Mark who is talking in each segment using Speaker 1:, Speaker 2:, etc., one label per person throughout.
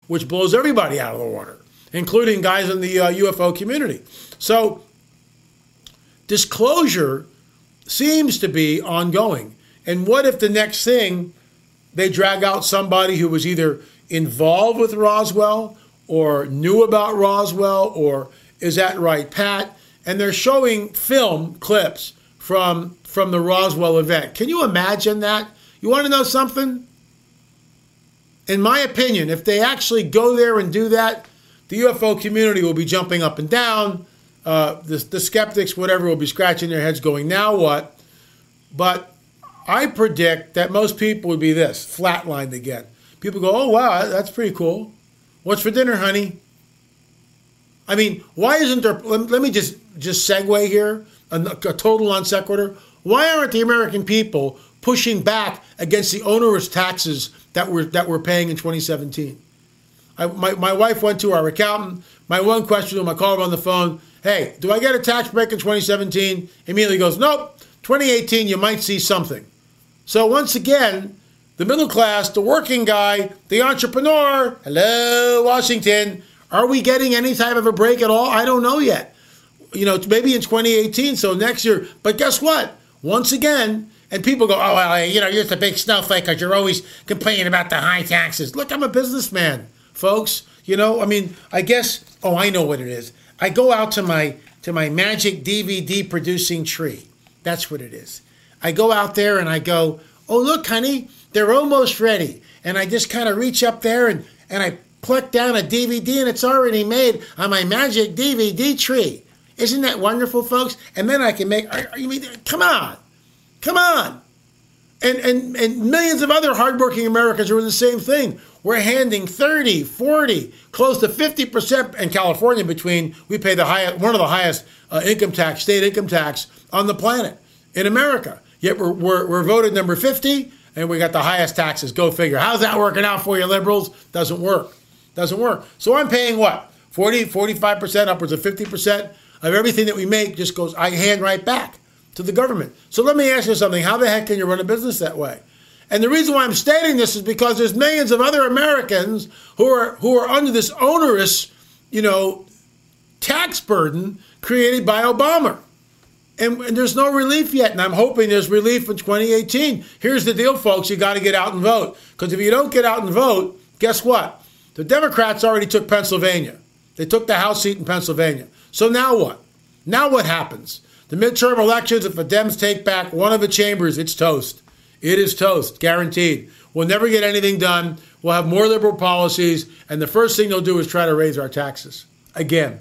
Speaker 1: which blows everybody out of the water, including guys in the UFO community. So disclosure seems to be ongoing. And what if the next thing they drag out somebody who was either involved with Roswell or knew about Roswell or is at right pat, and they're showing film clips from the Roswell event. Can you imagine that? You want to know something? In my opinion, if they actually go there and do that, the UFO community will be jumping up and down. The skeptics, whatever, will be scratching their heads going, now what? But I predict that most people would be this, flatlined again. People go, oh, wow, that's pretty cool. What's for dinner, honey? I mean, why isn't there, let me just segue here, a total non sequitur. Why aren't the American people pushing back against the onerous taxes that we're paying in 2017? My wife went to our accountant. My one question to him, I called him on the phone, hey, do I get a tax break in 2017? Immediately goes, nope, 2018 you might see something. So once again, the middle class, the working guy, the entrepreneur, hello, Washington, are we getting any type of a break at all? I don't know yet. You know, maybe in 2018, so next year. But guess what? Once again, and people go, oh, well, you know, you're just a big snowflake because you're always complaining about the high taxes. Look, I'm a businessman, folks. You know, I mean, I guess, oh, I know what it is. I go out to my magic DVD producing tree. That's what it is. I go out there and I go, oh, look, honey, they're almost ready. And I just kind of reach up there and I pluck down a DVD and it's already made on my magic DVD tree. Isn't that wonderful, folks? And then I can make, you mean, come on. And millions of other hardworking Americans are doing the same thing. We're handing 30, 40, close to 50% in California between, we pay the highest, one of the highest state income tax on the planet in America. Yet we're voted number 50 and we got the highest taxes. Go figure. How's that working out for you, liberals? Doesn't work. So I'm paying what? 40, 45%, upwards of 50% of everything that we make just goes, I hand right back to the government. So let me ask you something. How the heck can you run a business that way? And the reason why I'm stating this is because there's millions of other Americans who are under this onerous, tax burden created by Obama. And there's no relief yet, and I'm hoping there's relief in 2018. Here's the deal, folks. You got to get out and vote. Because if you don't get out and vote, guess what? The Democrats already took Pennsylvania. They took the House seat in Pennsylvania. So now what? Now what happens? The midterm elections, if the Dems take back one of the chambers, it's toast. It is toast, guaranteed. We'll never get anything done. We'll have more liberal policies, and the first thing they'll do is try to raise our taxes again.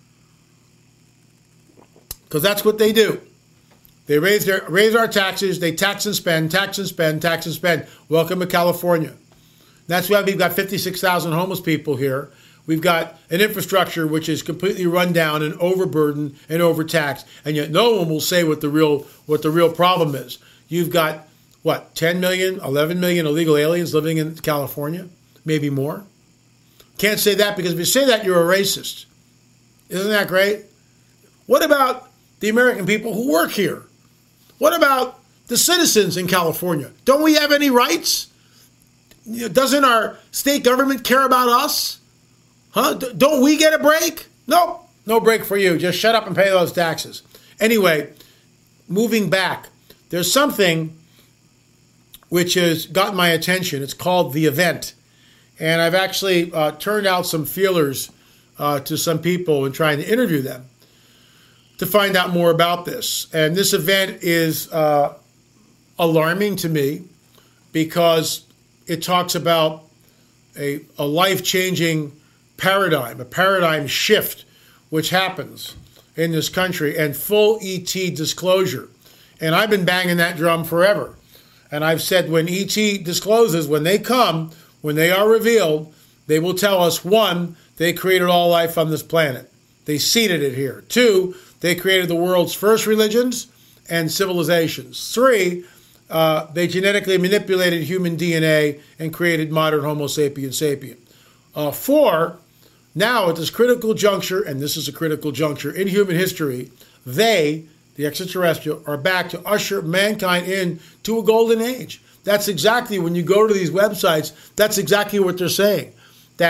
Speaker 1: Because that's what they do. They raise our taxes, they tax and spend. Welcome to California. That's why we've got 56,000 homeless people here. We've got an infrastructure which is completely run down and overburdened and overtaxed, and yet no one will say what the real problem is. You've got, 10 million, 11 million illegal aliens living in California? Maybe more. Can't say that because if you say that, you're a racist. Isn't that great? What about the American people who work here? What about the citizens in California? Don't we have any rights? Doesn't our state government care about us? Huh? Don't we get a break? Nope. No break for you. Just shut up and pay those taxes. Anyway, moving back, there's something which has gotten my attention. It's called The Event. And I've actually turned out some feelers to some people and trying to interview them to find out more about this. And this event is alarming to me because it talks about a life-changing paradigm, a paradigm shift which happens in this country, and full ET disclosure. And I've been banging that drum forever. And I've said when ET discloses, when they come, when they are revealed, they will tell us, 1, they created all life on this planet. They seeded it here. 2, they created the world's first religions and civilizations. 3, they genetically manipulated human DNA and created modern Homo sapiens sapien. 4, now at this critical juncture, and this is a critical juncture in human history, they, the extraterrestrial, are back to usher mankind into a golden age. That's exactly, when you go to these websites, that's exactly what they're saying. That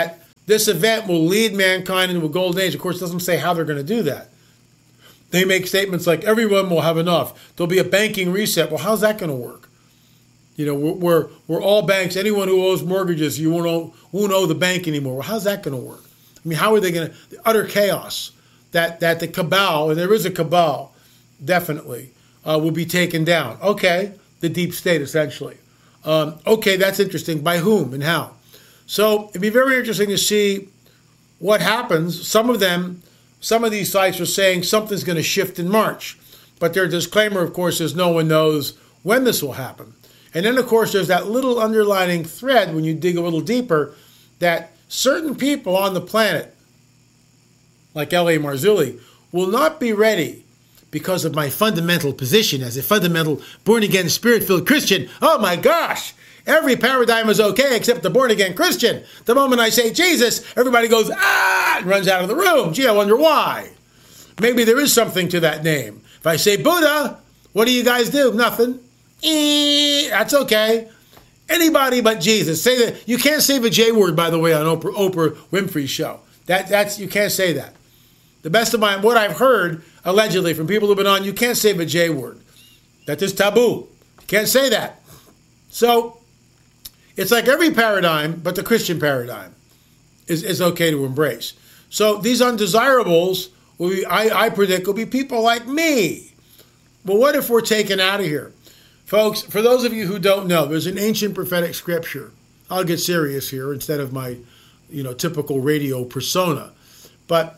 Speaker 1: This event will lead mankind into a golden age. Of course, it doesn't say how they're going to do that. They make statements like everyone will have enough. There'll be a banking reset. Well, how's that going to work? You know, we're all banks. Anyone who owes mortgages, you won't owe the bank anymore. Well, how's that going to work? I mean, how are they going to? The utter chaos that the cabal, and there is a cabal, definitely, will be taken down. Okay, the deep state, essentially. Okay, that's interesting. By whom and how? So it'd be very interesting to see what happens. Some of these sites are saying something's going to shift in March. But their disclaimer, of course, is no one knows when this will happen. And then, of course, there's that little underlining thread when you dig a little deeper that certain people on the planet, like L.A. Marzulli, will not be ready because of my fundamental position as a fundamental born-again, spirit-filled Christian. Oh, my gosh! Every paradigm is okay except the born-again Christian. The moment I say Jesus, everybody goes, ah, and runs out of the room. Gee, I wonder why. Maybe there is something to that name. If I say Buddha, what do you guys do? Nothing. That's okay. Anybody but Jesus. Say that. You can't say the J word, by the way, on Oprah Winfrey's show. That's you can't say that. The best of what I've heard, allegedly, from people who've been on, you can't say the J word. That is taboo. You can't say that. So, it's like every paradigm, but the Christian paradigm is okay to embrace. So, these undesirables, I predict, will be people like me. But what if we're taken out of here? Folks, for those of you who don't know, there's an ancient prophetic scripture. I'll get serious here instead of my, typical radio persona. But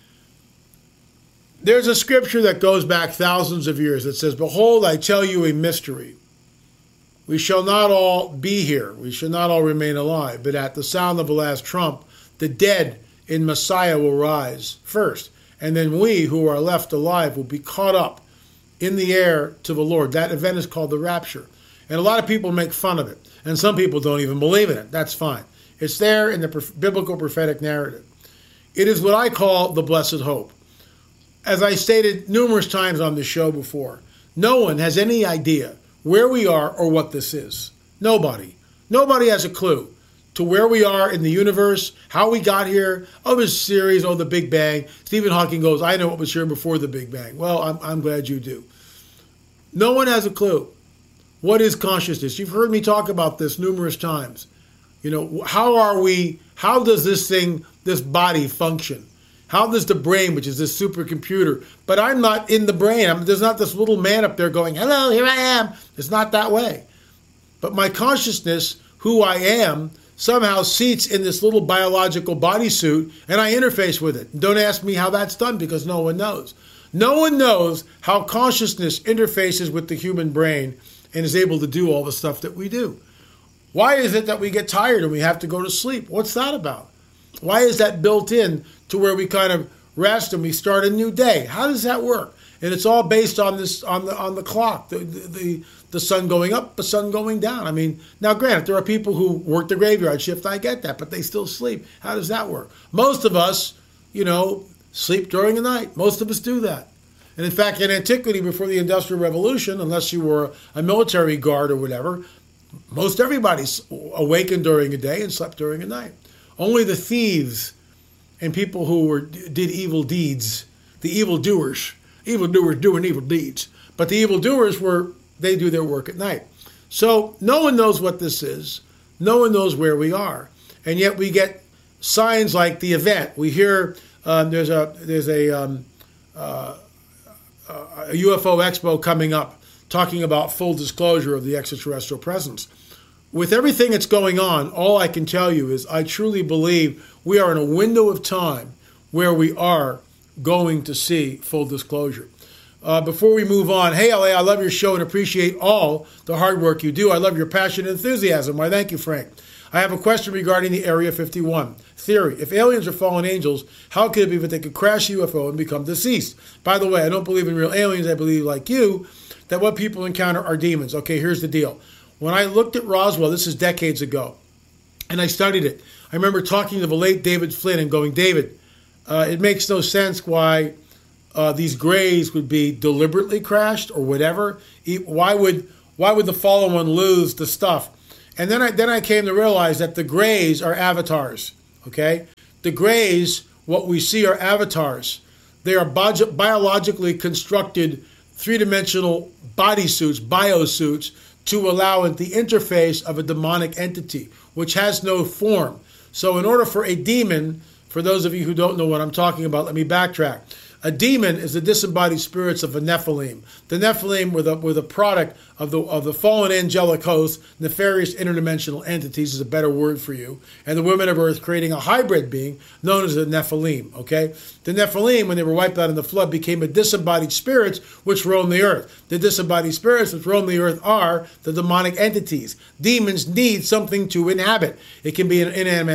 Speaker 1: there's a scripture that goes back thousands of years that says, "Behold, I tell you a mystery. We shall not all be here. We shall not all remain alive. But at the sound of the last trump, the dead in Messiah will rise first. And then we who are left alive will be caught up in the air to the Lord." That event is called the rapture. And a lot of people make fun of it. And some people don't even believe in it. That's fine. It's there in the biblical prophetic narrative. It is what I call the blessed hope. As I stated numerous times on this show before, no one has any idea where we are or what this is. Nobody. Nobody has a clue to where we are in the universe, how we got here. Oh, this series, the Big Bang. Stephen Hawking goes, I know what was here before the Big Bang. Well, I'm glad you do. No one has a clue. What is consciousness? You've heard me talk about this numerous times. How does this body function? How does the brain, which is this supercomputer, but I'm not in the brain. There's not this little man up there going, hello, here I am. It's not that way. But my consciousness, who I am, somehow seats in this little biological bodysuit, and I interface with it. Don't ask me how that's done, because no one knows. No one knows how consciousness interfaces with the human brain and is able to do all the stuff that we do. Why is it that we get tired and we have to go to sleep? What's that about? Why is that built in to where we kind of rest and we start a new day? How does that work? And it's all based on this on the clock, the sun going up, the sun going down. I mean, now granted, there are people who work the graveyard shift. I get that, but they still sleep. How does that work? Most of us, sleep during the night. Most of us do that. And in fact, in antiquity, before the Industrial Revolution, unless you were a military guard or whatever, most everybody's awakened during the day and slept during the night. Only the thieves and people who did evil deeds, the evildoers doing evil deeds. But the evildoers they do their work at night. So no one knows what this is. No one knows where we are. And yet we get signs like the event. We hear there's a UFO expo coming up talking about full disclosure of the extraterrestrial presence. With everything that's going on, all I can tell you is I truly believe we are in a window of time where we are going to see full disclosure. Before we move on, hey, LA, I love your show and appreciate all the hard work you do. I love your passion and enthusiasm. Why, thank you, Frank. I have a question regarding the Area 51 theory. If aliens are fallen angels, how could it be that they could crash a UFO and become deceased? By the way, I don't believe in real aliens. I believe, like you, that what people encounter are demons. Okay, here's the deal. When I looked at Roswell, this is decades ago, and I studied it, I remember talking to the late David Flynn and going, David, it makes no sense why these grays would be deliberately crashed or whatever. Why would the fallen one lose the stuff? And then I came to realize that the grays are avatars. okay? The Greys, what we see are avatars. They are biologically constructed three-dimensional bodysuits, biosuits, to allow the interface of a demonic entity, which has no form. So in order for a demon, for those of you who don't know what I'm talking about, let me backtrack. A demon is the disembodied spirits of a Nephilim. The Nephilim were the product of the fallen angelic host, nefarious interdimensional entities is a better word for you, and the women of earth creating a hybrid being known as the Nephilim, okay? The Nephilim, when they were wiped out in the flood, became a disembodied spirits which roam the earth. The disembodied spirits which roam the earth are the demonic entities. Demons need something to inhabit. It can be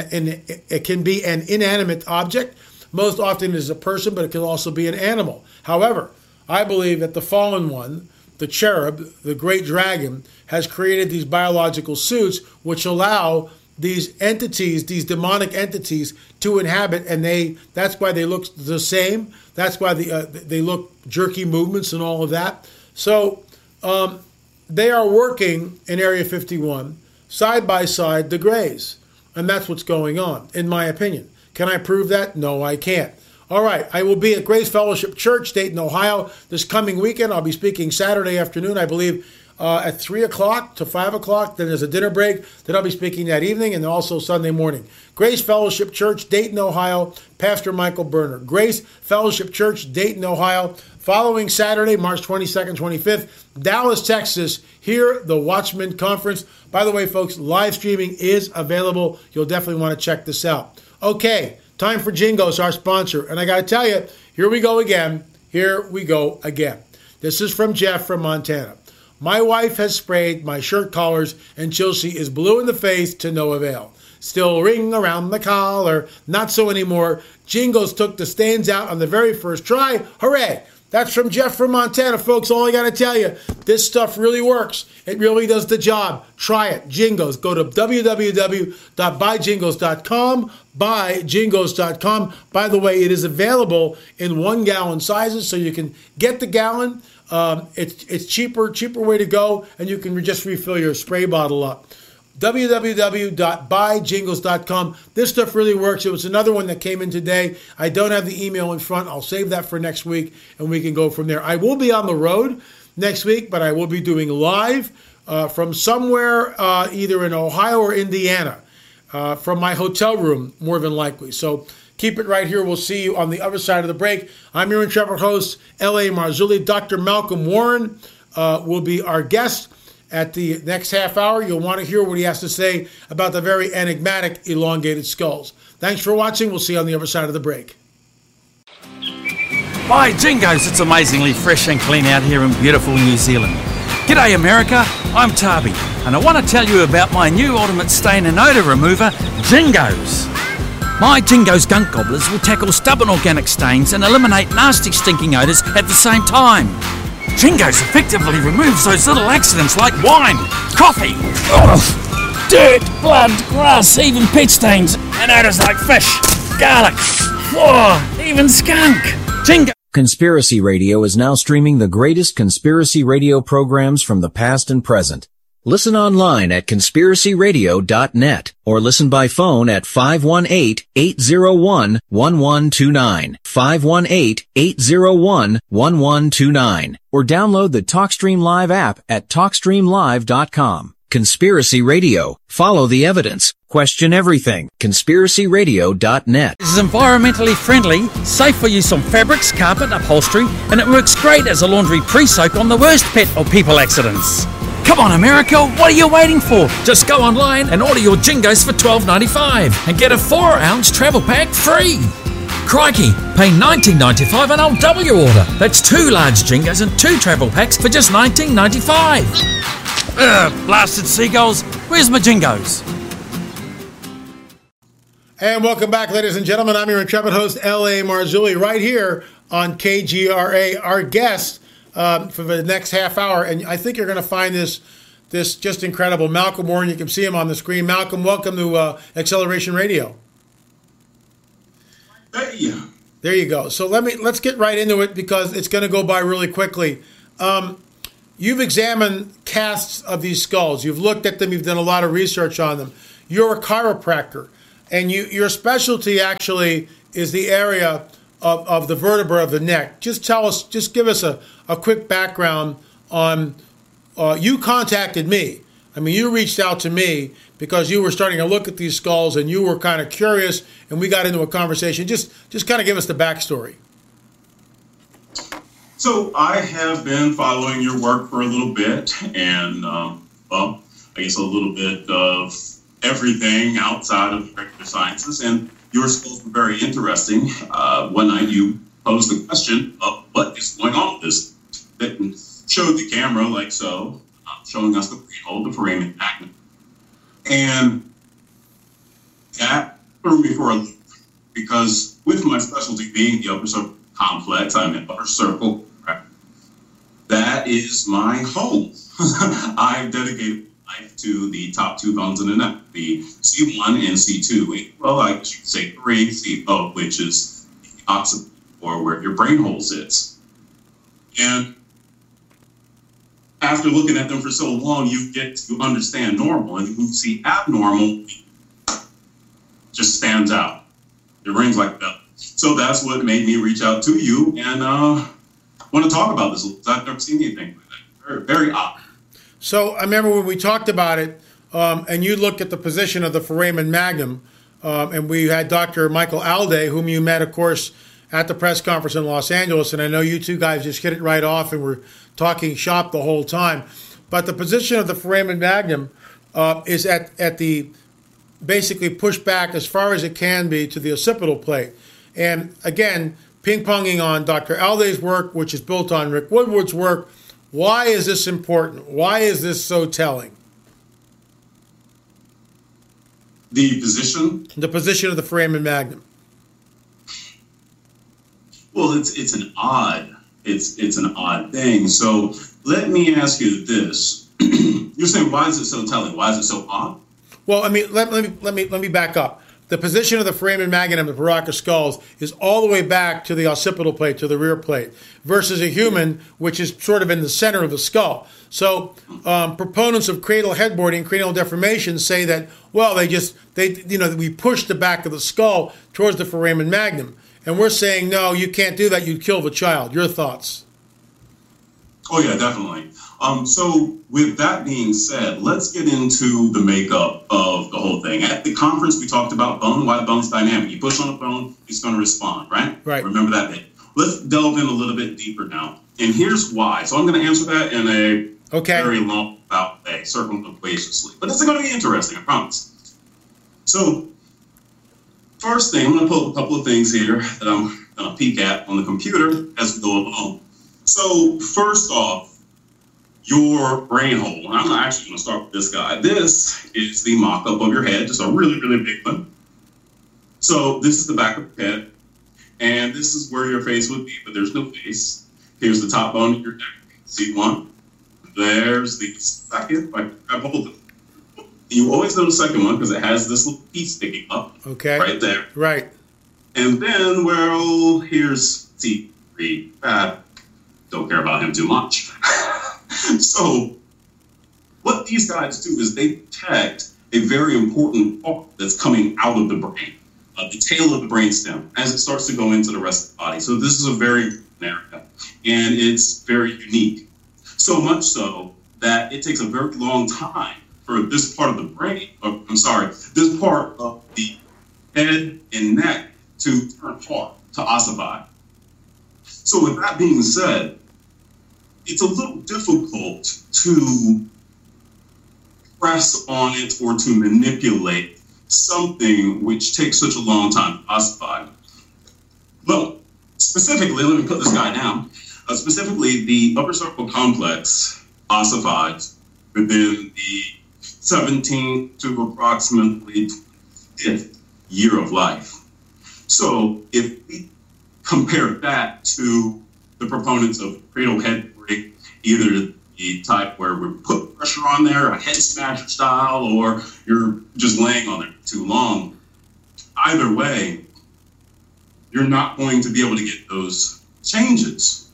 Speaker 1: an inanimate object. Most often it is a person, but it can also be an animal. However, I believe that the fallen one, the cherub, the great dragon, has created these biological suits which allow these entities, these demonic entities, to inhabit, and that's why they look the same. That's why they look jerky movements and all of that. So they are working in Area 51 side by side, the Greys, and that's what's going on, in my opinion. Can I prove that? No, I can't. All right, I will be at Grace Fellowship Church, Dayton, Ohio, this coming weekend. I'll be speaking Saturday afternoon, I believe, at 3 o'clock to 5 o'clock. Then there's a dinner break. Then I'll be speaking that evening, and also Sunday morning. Grace Fellowship Church, Dayton, Ohio, Pastor Michael Berner. Grace Fellowship Church, Dayton, Ohio. Following Saturday, March 22nd, 25th, Dallas, Texas, here, the Watchman Conference. By the way, folks, live streaming is available. You'll definitely want to check this out. Okay, time for Jingos, our sponsor. And I got to tell you, here we go again. Here we go again. This is from Jeff from Montana. My wife has sprayed my shirt collars until she is blue in the face to no avail. Still ring around the collar. Not so anymore. Jingos took the stains out on the very first try. Hooray! That's from Jeff from Montana, folks. All I got to tell you, this stuff really works. It really does the job. Try it. Jingos. Go to www.buyjingos.com. Buyjingos.com. By the way, it is available in 1-gallon sizes, so you can get the gallon. It's cheaper way to go, and you can just refill your spray bottle up. www.buyjingles.com. This stuff really works. It was another one that came in today. I don't have the email in front. I'll save that for next week, and we can go from there. I will be on the road next week, but I will be doing live from somewhere either in Ohio or Indiana, from my hotel room, more than likely. So keep it right here. We'll see you on the other side of the break. I'm your intrepid host, L.A. Marzulli. Dr. Malcolm Warren will be our guest. At the next half hour, you'll want to hear what he has to say about the very enigmatic elongated skulls. Thanks for watching. We'll see you on the other side of the break.
Speaker 2: By Jingos, it's amazingly fresh and clean out here in beautiful New Zealand. G'day America, I'm Tarby, and I want to tell you about my new ultimate stain and odour remover, Jingos. My Jingos Gunk Gobblers will tackle stubborn organic stains and eliminate nasty stinking odours at the same time. Jingos effectively removes those little accidents like wine, coffee, dirt, blood, grass, even pet stains, and odours like fish, garlic, even skunk. Jingo.
Speaker 3: Conspiracy Radio is now streaming the greatest conspiracy radio programs from the past and present. Listen online at conspiracyradio.net or listen by phone at 518-801-1129, 518-801-1129, or download the TalkStream Live app at TalkStreamLive.com. Conspiracy Radio. Follow the evidence. Question everything. ConspiracyRadio.net.
Speaker 2: This is environmentally friendly, safe for use on fabrics, carpet, upholstery, and it works great as a laundry pre-soak on the worst pet or people accidents. Come on, America, what are you waiting for? Just go online and order your Jingos for $12.95 and get a 4-ounce travel pack free. Crikey, pay $19.95 and I'll double your order. That's 2 large Jingos and 2 travel packs for just $19.95. Blasted seagulls, where's my Jingos?
Speaker 1: And welcome back, ladies and gentlemen. I'm your intrepid host, L.A. Marzulli, right here on KGRA. Our guest for the next half hour, and I think you're going to find this just incredible. Malcolm Warren, you can see him on the screen. Malcolm, welcome to Acceleration Radio.
Speaker 4: Hey.
Speaker 1: There you go. So let's get right into it because it's going to go by really quickly. You've examined casts of these skulls. You've looked at them. You've done a lot of research on them. You're a chiropractor. And your specialty actually is the area of the vertebra of the neck. Just give us a quick background on, you contacted me. I mean, you reached out to me because you were starting to look at these skulls and you were kind of curious, and we got into a conversation. Just kind of give us the backstory.
Speaker 4: So I have been following your work for a little bit, and I guess a little bit of everything outside of the regular sciences, and your skulls were very interesting. One night you posed the question of what is going on with this, and showed the camera like so, showing us the pre-hole, the foramen magnum. And that threw me for a loop, because with my specialty being the upper circle complex, I'm in upper circle. That is my home. I've dedicated life to the top two bones in the neck, the C1 and C2. Well, I should say 3, C0, which is the occiput, or where your brain hole sits. And after looking at them for so long, you get to understand normal, and you see abnormal just stands out. It rings like that. So that's what made me reach out to you and want to talk about this. I've never seen anything like that. Very, very odd.
Speaker 1: So I remember when we talked about it, and you looked at the position of the foramen magnum, and we had Dr. Michael Alday, whom you met, of course, at the press conference in Los Angeles, and I know you two guys just hit it right off and were talking shop the whole time. But the position of the foramen magnum is at the basically pushed back as far as it can be to the occipital plate. And again, ping-ponging on Dr. Alday's work, which is built on Rick Woodward's work, why is this important? Why is this so telling?
Speaker 4: The position?
Speaker 1: The position of the foramen magnum.
Speaker 4: Well, it's an odd thing. So let me ask you this: you're saying, why is it so telling? Why is it so odd?
Speaker 1: Well, I mean, let me back up. The position of the foramen magnum of the Paracas skulls is all the way back to the occipital plate, to the rear plate, versus a human, which is sort of in the center of the skull. So proponents of cranial headboarding, cranial deformation, say that, well, we push the back of the skull towards the foramen magnum. And we're saying, no, you can't do that. You'd kill the child. Your thoughts?
Speaker 4: Oh, yeah, definitely. So with that being said, let's get into the makeup of the whole thing. At the conference, we talked about bone, why the bone's dynamic. You push on a bone, it's going to respond, right?
Speaker 1: Right.
Speaker 4: Remember that bit. Let's delve in a little bit deeper now. And here's why. So I'm going to answer that in a very long way, circumloquaciously. But it's going to be interesting, I promise. So first thing, I'm going to pull up a couple of things here that I'm going to peek at on the computer as we go along. So first off, your brain hole. And I'm actually going to start with this guy. This is the mock-up of your head, just a really, really big one. So this is the back of your head, and this is where your face would be, but there's no face. Here's the top bone of your neck. See one? There's the second. I grab hold of it. You always know the second one because it has this little piece sticking up.
Speaker 1: Okay.
Speaker 4: Right there.
Speaker 1: Right.
Speaker 4: And then, well, here's C3. Don't care about him too much. So what these guys do is they detect a very important part that's coming out of the brain, the tail of the brainstem, as it starts to go into the rest of the body. So this is a very important area, and it's very unique. So much so that it takes a very long time for this part of the brain, this part of the head and neck to turn hard, to ossify. So with that being said, it's a little difficult to press on it or to manipulate something which takes such a long time to ossify. Well, specifically, let me put this guy down. Specifically, the upper cervical complex ossifies within the 17th to approximately 20th year of life. So if we compare that to the proponents of cranial headboarding, either the type where we put pressure on there, a head smasher style, or you're just laying on there too long, either way, you're not going to be able to get those changes.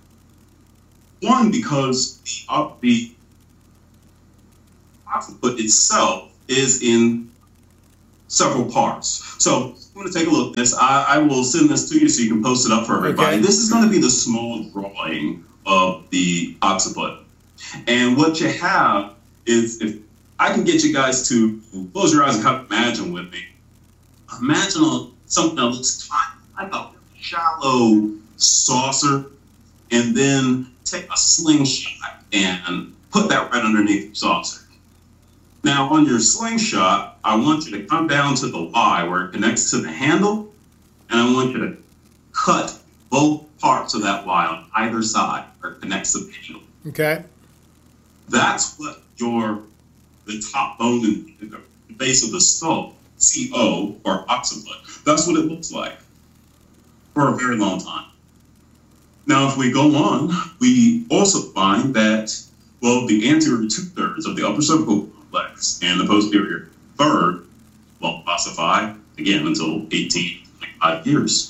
Speaker 4: One, because the occiput itself is in several parts. So I'm going to take a look at this. I will send this to you so you can post it up for everybody.
Speaker 1: Okay.
Speaker 4: This is going to be the small drawing of the occiput. And what you have is, if I can get you guys to close your eyes and kind of imagine with me. Imagine something that looks like a shallow saucer, and then take a slingshot and put that right underneath the saucer. Now, on your slingshot, I want you to come down to the Y where it connects to the handle, and I want you to cut both parts of that Y on either side where it connects to the handle.
Speaker 1: Okay.
Speaker 4: That's what the top bone in the base of the skull, CO, or occiput, that's what it looks like for a very long time. Now, if we go on, we also find that, well, the anterior 2/3 of the upper cervical complex and the posterior third won't ossify again until 18 to 25 years.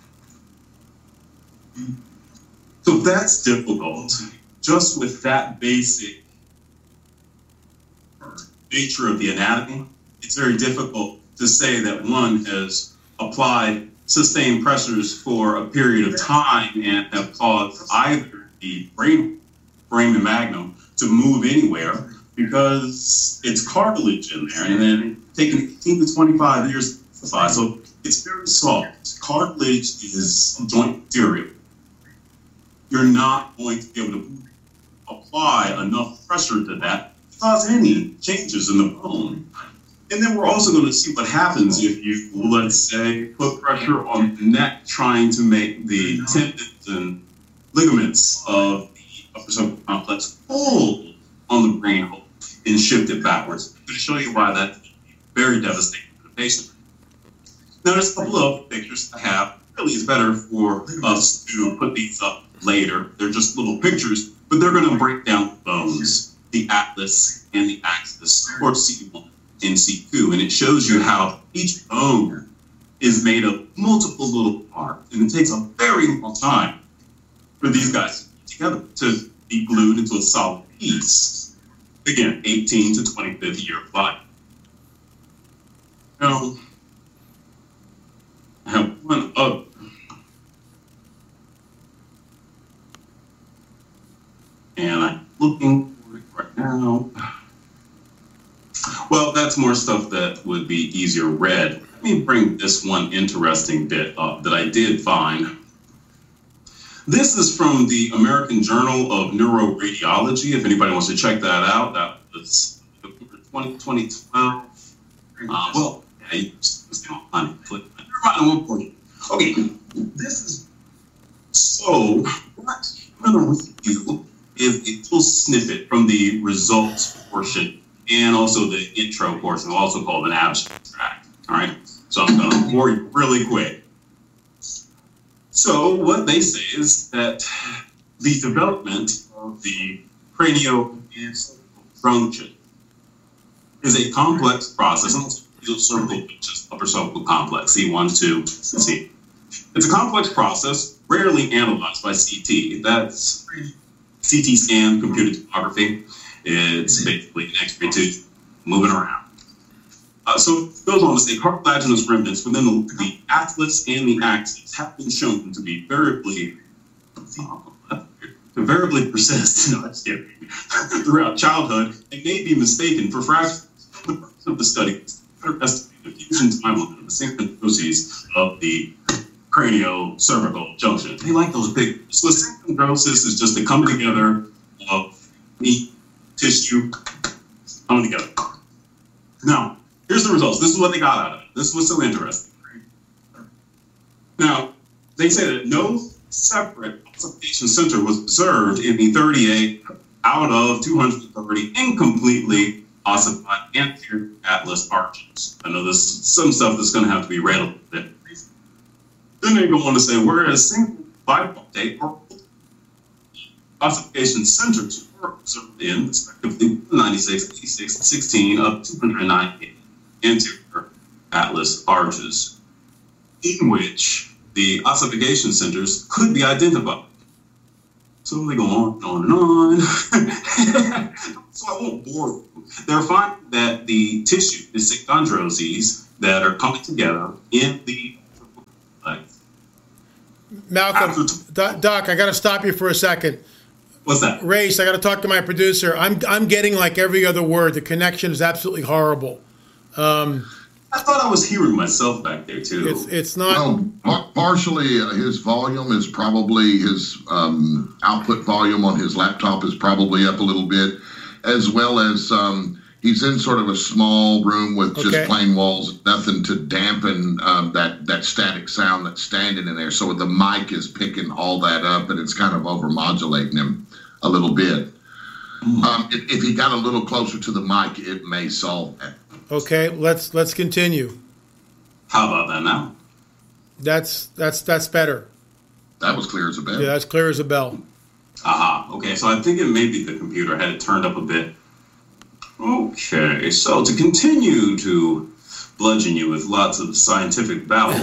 Speaker 4: So that's difficult just with that basic nature of the anatomy. It's very difficult to say that one has applied sustained pressures for a period of time and have caused either the foramen magnum to move anywhere, because it's cartilage in there, and then taking 18 to 25 years to ossify. So it's very soft. Cartilage is joint material. You're not going to be able to apply enough pressure to that to cause any changes in the bone. And then we're also going to see what happens if you, let's say, put pressure on the neck trying to make the tendons and ligaments of the upper cervical complex pull on the brain hole and shift it backwards. I'm going to show you why that's very devastating for the patient. Now, there's a couple of pictures I have. Really, it's better for us to put these up later. They're just little pictures, but they're going to break down the bones, the atlas and the axis, or C1 and C2, and it shows you how each bone is made of multiple little parts, and it takes a very long time for these guys to get together to be glued into a solid piece. Again, 18 to 25th year of life. Now, I have one other. And I'm looking for it right now. Well, that's more stuff that would be easier read. Let me bring this one interesting bit up that I did find. This is from the American Journal of Neuroradiology. If anybody wants to check that out, that was 2012. Well, yeah, you just okay, this is so. What I'm going to review is a little snippet from the results portion and also the intro portion, also called an abstract. All right, so I'm going to bore you really quick. So what they say is that the development of the craniosacral junction is a complex process, and cervical, which is upper cervical complex, C1, 2, C. It's a complex process, rarely analyzed by CT. That's CT scan, computed tomography. It's basically an X-ray tube moving around. So it goes on to say cartilaginous remnants within the atlas and the axis have been shown to be variably persist throughout childhood and may be mistaken for fractures. The purpose of the study is to better estimate the fusion timeline of the synchondrosis of the cranio-cervical junction. They like those big. So synchondrosis is just the coming together of meat, tissue, coming together. Now, here's the results. This is what they got out of it. This was so interesting. Now, they say that no separate ossification center was observed in the 38 out of 230 incompletely ossified anterior atlas arches. I know there's some stuff that's going to have to be read a little bit. Then they go on to say, whereas single bipartite or ossification centers were observed in, respectively, 96, 86, 16 of 298 anterior atlas arches, in which the ossification centers could be identified. So they go on and on and on. So I won't bore you. They're finding that the tissue, the synchondroses, that are coming together in the
Speaker 1: Malcolm, Doc, I got to stop you for a second.
Speaker 4: What's that?
Speaker 1: Race, I got to talk to my producer. I'm getting like every other word. The connection is absolutely horrible.
Speaker 4: I thought I was hearing myself back there too.
Speaker 1: It's not.
Speaker 5: Well, partially his volume is probably his output volume on his laptop is probably up a little bit, as well as he's in sort of a small room with just plain walls, nothing to dampen that static sound that's standing in there. So the mic is picking all that up, and it's kind of overmodulating him a little bit. If he got a little closer to the mic, it may solve that.
Speaker 1: Okay, let's continue.
Speaker 4: How about that now?
Speaker 1: That's better.
Speaker 5: That was clear as a bell.
Speaker 1: Yeah, that's clear as a bell.
Speaker 4: Aha. Okay, so I think it may be the computer had it turned up a bit. Okay, so to continue to bludgeon you with lots of scientific babble,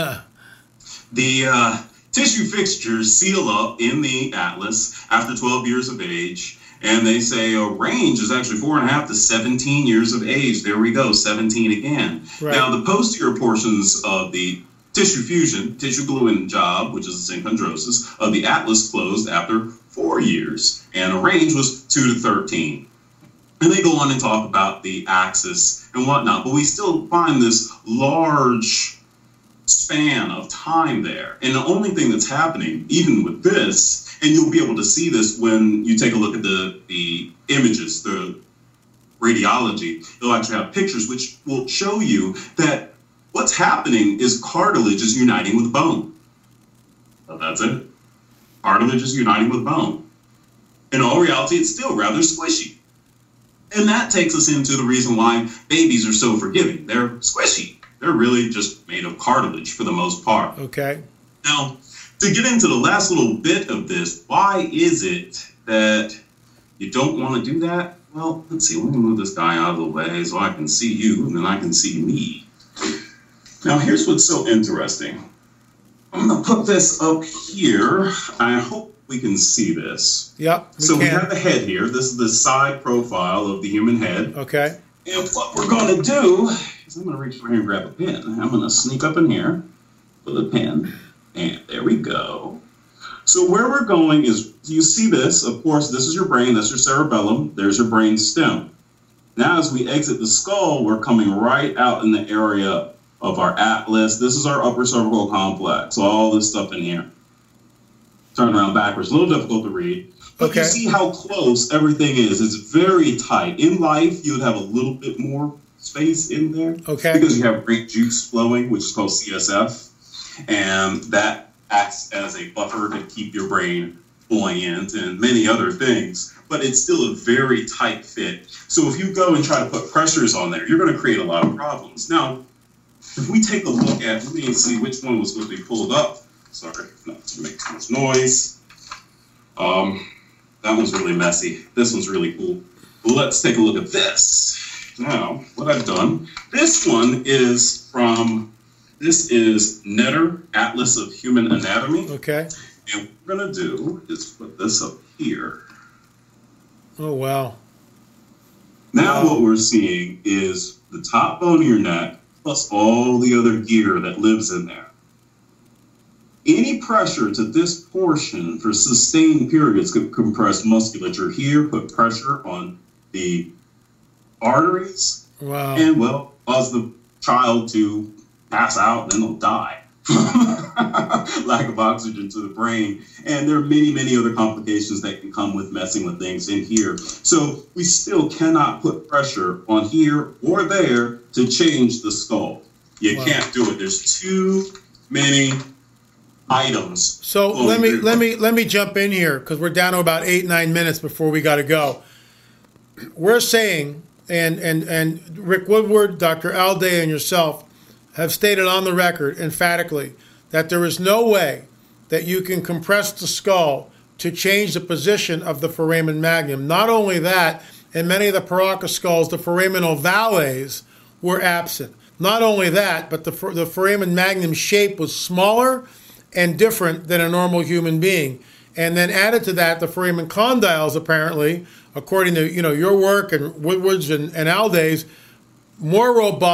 Speaker 4: the tissue fixtures seal up in the atlas after 12 years of age, and they say a range is actually 4.5 to 17 years of age. There we go, 17 again. Right. Now, the posterior portions of the tissue fusion, tissue gluing job, which is the synchondrosis, of the atlas closed after 4 years, and a range was 2 to 13. And they go on and talk about the axis and whatnot, but we still find this large span of time there. And the only thing that's happening, even with this, and you'll be able to see this when you take a look at the images, the radiology, they'll actually have pictures which will show you that what's happening is cartilage is uniting with bone. So that's it. Cartilage is uniting with bone. In all reality, it's still rather squishy. And that takes us into the reason why babies are so forgiving. They're squishy. They're really just made of cartilage for the most part.
Speaker 1: Okay.
Speaker 4: Now, to get into the last little bit of this, why is it that you don't want to do that? Well, let's see. Let me move this guy out of the way so I can see you and then I can see me. Now, here's what's so interesting. I'm going to put this up here. I hope we can see this.
Speaker 1: Yep.
Speaker 4: We have the head here. This is the side profile of the human head.
Speaker 1: Okay.
Speaker 4: And what we're going to do is I'm going to reach over here and grab a pen. I'm going to sneak up in here with a pen. And there we go. So where we're going is, you see this, of course, this is your brain. That's your cerebellum. There's your brain stem. Now as we exit the skull, we're coming right out in the area of our atlas. This is our upper cervical complex. All this stuff in here. Turn around backwards. A little difficult to read. But you see how close everything is. It's very tight. In life, you would have a little bit more space in there.
Speaker 1: Okay.
Speaker 4: Because you have great juice flowing, which is called CSF. And that acts as a buffer to keep your brain buoyant and many other things. But it's still a very tight fit. So if you go and try to put pressures on there, you're going to create a lot of problems. Now, if we take a look at, let me see which one was going to be pulled up. Sorry, not to make too much noise. That one's really messy. This one's really cool. Well, let's take a look at this. Now, what I've done, this one is this is Netter, Atlas of Human Anatomy.
Speaker 1: Okay.
Speaker 4: And what we're going to do is put this up here.
Speaker 1: Oh, wow.
Speaker 4: Now what we're seeing is the top bone of your neck plus all the other gear that lives in there. Any pressure to this portion for sustained periods could compress musculature here, put pressure on the arteries, and, well, cause the child to pass out, and then they'll die. Lack of oxygen to the brain. And there are many, many other complications that can come with messing with things in here. So we still cannot put pressure on here or there to change the skull. You can't do it. There's too many items.
Speaker 1: So let me jump in here because we're down to about 8-9 minutes before we got to go. We're saying, and Rick Woodward, Dr. Alday, and yourself have stated on the record emphatically that there is no way that you can compress the skull to change the position of the foramen magnum. Not only that, in many of the Paracca skulls, the foramen ovales were absent. Not only that, but the foramen magnum shape was smaller and different than a normal human being. And then added to that, the foramen condyles, apparently, according to your work and Woodward's and Alday's, more robust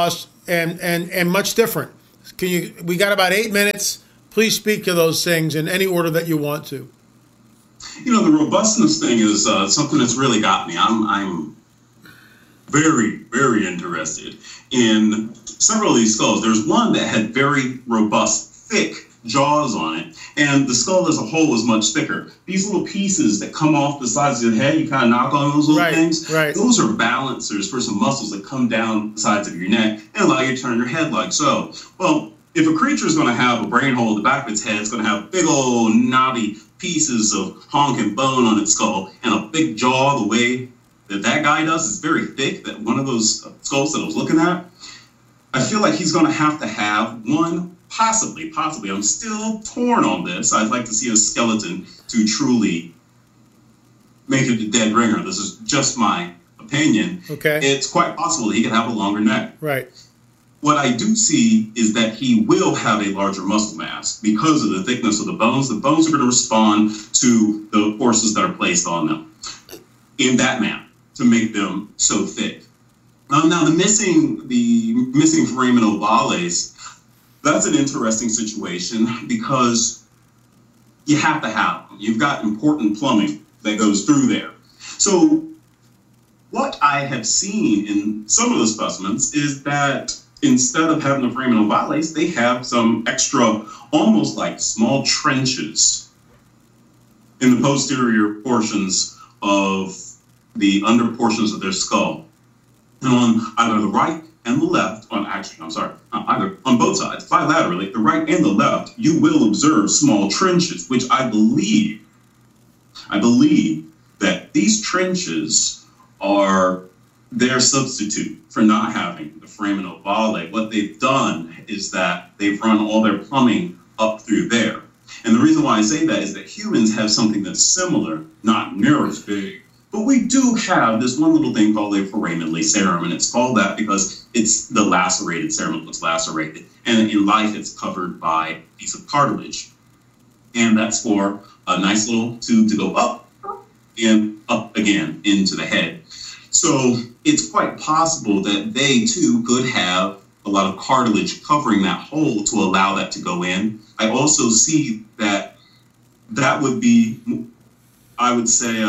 Speaker 1: and much different. We got about 8 minutes. Please speak to those things in any order that you want to.
Speaker 4: The robustness thing is something that's really got me. I'm very, very interested in several of these skulls. There's one that had very robust, thick jaws on it, and the skull as a whole was much thicker. These little pieces that come off the sides of the head, you kind of knock on those little things.
Speaker 1: Right.
Speaker 4: Those are balancers for some muscles that come down the sides of your neck and allow you to turn your head like so. Well, if a creature is going to have a brain hole at the back of its head, it's going to have big old knobby pieces of honking bone on its skull and a big jaw the way that guy does is very thick, that one of those skulls that I was looking at. I feel like he's going to have one, possibly, I'm still torn on this. I'd like to see a skeleton to truly make it a dead ringer. This is just my opinion.
Speaker 1: Okay.
Speaker 4: It's quite possible that he could have a longer neck.
Speaker 1: Right.
Speaker 4: What I do see is that he will have a larger muscle mass because of the thickness of the bones. The bones are going to respond to the forces that are placed on them in that manner to make them so thick. Now, the missing foramen ovales, that's an interesting situation because you have to have them. You've got important plumbing that goes through there. So what I have seen in some of the specimens is that instead of having the foramen ovales, they have some extra, almost like small trenches in the posterior portions of the under portions of their skull. And on either the right and the left, either on both sides, bilaterally, the right and the left, you will observe small trenches, which I believe that these trenches are their substitute for not having the foramen ovale. What they've done is that they've run all their plumbing up through there. And the reason why I say that is that humans have something that's similar, not near as big, but we do have this one little thing called a foramen lacerum, and it's called that because it's the lacerated cerum that looks lacerated. And in life, it's covered by a piece of cartilage. And that's for a nice little tube to go up and up again into the head. So it's quite possible that they, too, could have a lot of cartilage covering that hole to allow that to go in. I also see that would be, I would say,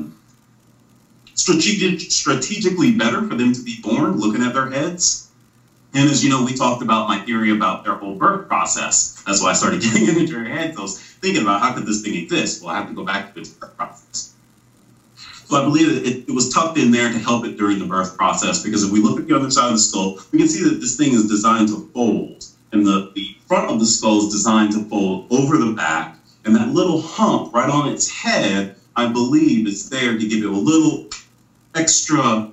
Speaker 4: strategically better for them to be born looking at their heads. And as you know, we talked about my theory about their whole birth process. That's why I started getting into their heads. I was thinking about how could this thing exist? Well, I have to go back to its birth process. So I believe that it was tucked in there to help it during the birth process, because if we look at the other side of the skull, we can see that this thing is designed to fold. And the front of the skull is designed to fold over the back. And that little hump right on its head, I believe, is there to give it a little extra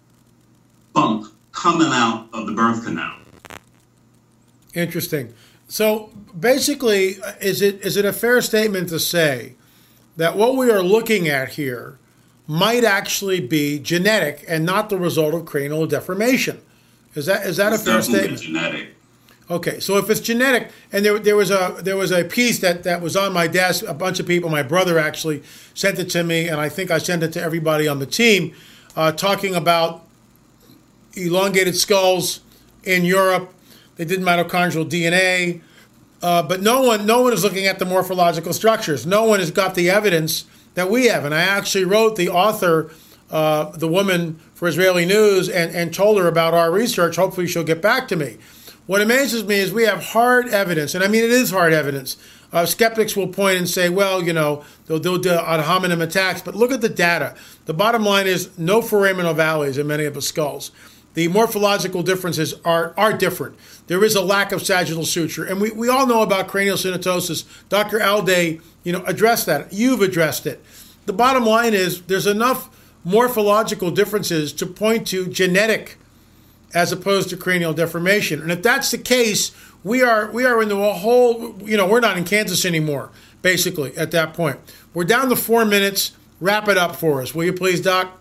Speaker 4: bump coming out of the birth canal.
Speaker 1: Interesting. So basically, is it a fair statement to say that what we are looking at here might actually be genetic and not the result of cranial deformation? Is that a fair statement?
Speaker 4: Genetic.
Speaker 1: Okay, so if it's genetic, and there was a piece that was on my desk, a bunch of people, my brother actually sent it to me, and I think I sent it to everybody on the team, talking about elongated skulls in Europe. They did mitochondrial DNA, but no one is looking at the morphological structures. No one has got the evidence that we have. And I actually wrote the author, the woman for Israeli News, and told her about our research. Hopefully she'll get back to me. What amazes me is we have hard evidence, and I mean it is hard evidence. Skeptics will point and say, well, they'll do ad hominem attacks, but look at the data. The bottom line is no foramen ovales in many of the skulls. The morphological differences are different. There is a lack of sagittal suture, and we all know about cranial synostosis. Dr. Alday, addressed that. You've addressed it. The bottom line is there's enough morphological differences to point to genetic as opposed to cranial deformation. And if that's the case, we are into a whole, we're not in Kansas anymore, basically, at that point. We're down to 4 minutes. Wrap it up for us, will you please, Doc?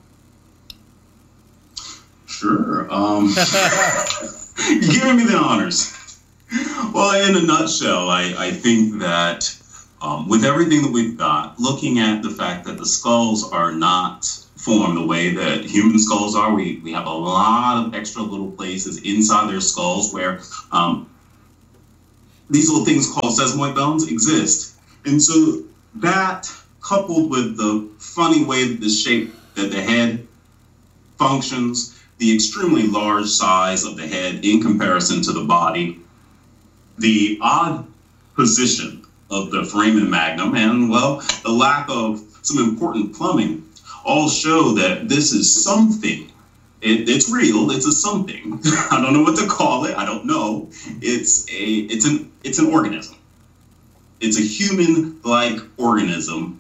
Speaker 4: Sure. You're giving me the honors. Well, in a nutshell, I think that with everything that we've got, looking at the fact that the skulls are not formed the way that human skulls are. We have a lot of extra little places inside their skulls where these little things called sesamoid bones exist. And so that, coupled with the funny way that the head functions, the extremely large size of the head in comparison to the body, the odd position of the foramen magnum, and, well, the lack of some important plumbing all show that this is something. It's real. It's a something. I don't know what to call it. I don't know. It's an organism. It's a human-like organism.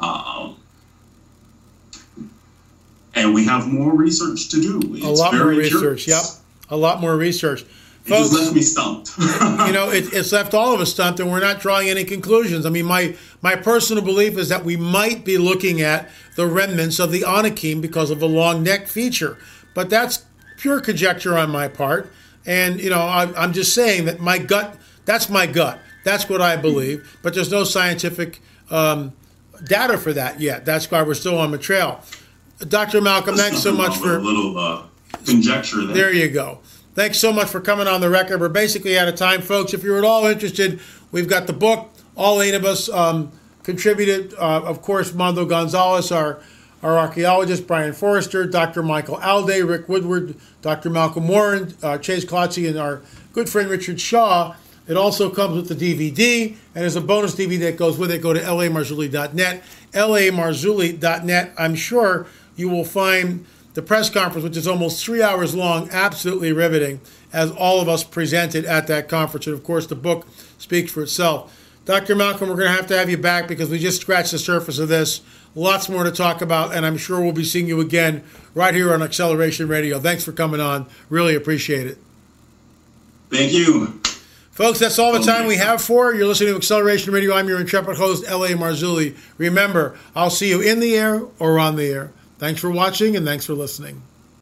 Speaker 4: And we have more research to do.
Speaker 1: A lot more research, yep. A lot more research.
Speaker 4: It just left me stumped.
Speaker 1: It's left all of us stumped, and we're not drawing any conclusions. I mean, my personal belief is that we might be looking at the remnants of the onycheme because of the long neck feature. But that's pure conjecture on my part. And, I'm just saying that my gut, that's my gut. That's what I believe. But there's no scientific data for that yet. That's why we're still on the trail. Dr. Malcolm, thanks so much for...
Speaker 4: a little conjecture there.
Speaker 1: There you go. Thanks so much for coming on the record. We're basically out of time, folks. If you're at all interested, we've got the book. All 8 of us contributed. Of course, Mondo Gonzalez, our archaeologist, Brian Forrester, Dr. Michael Alday, Rick Woodward, Dr. Malcolm Warren, Chase Klotze, and our good friend Richard Shaw. It also comes with the DVD, and there's a bonus DVD that goes with it. Go to lamarzulli.net. lamarzulli.net. I'm sure you will find the press conference, which is almost 3 hours long, absolutely riveting, as all of us presented at that conference. And, of course, the book speaks for itself. Dr. Malcolm, we're going to have you back because we just scratched the surface of this. Lots more to talk about, and I'm sure we'll be seeing you again right here on Acceleration Radio. Thanks for coming on. Really appreciate it.
Speaker 4: Thank you.
Speaker 1: Folks, that's all the time we have for. You're listening to Acceleration Radio. I'm your intrepid host, L.A. Marzulli. Remember, I'll see you in the air or on the air. Thanks for watching, and thanks for listening.